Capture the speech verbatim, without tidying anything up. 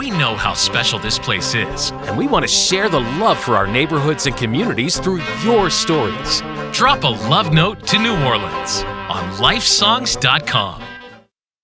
We know how special this place is. And we want to share the love for our neighborhoods and communities through your stories. Drop a love note to New Orleans on life songs dot com.